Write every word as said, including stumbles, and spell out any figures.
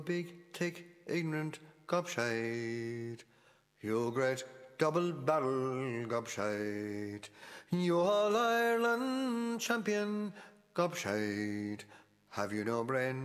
big, thick, ignorant gobshite. You great double barrel gobshite. You all Ireland champion gobshite. Have you no brain?